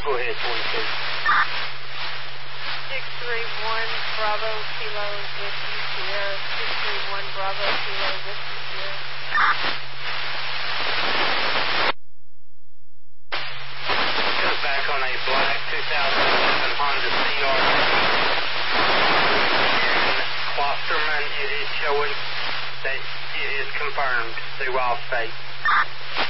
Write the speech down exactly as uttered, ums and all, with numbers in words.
Go ahead, twenty-two. six three one Bravo Kilo Whiskey Sierra. six three one Bravo Kilo Whiskey Sierra. Goes back on a black two thousand eleven Honda C R V. And Klosterman, it is showing that it is confirmed through Allstate.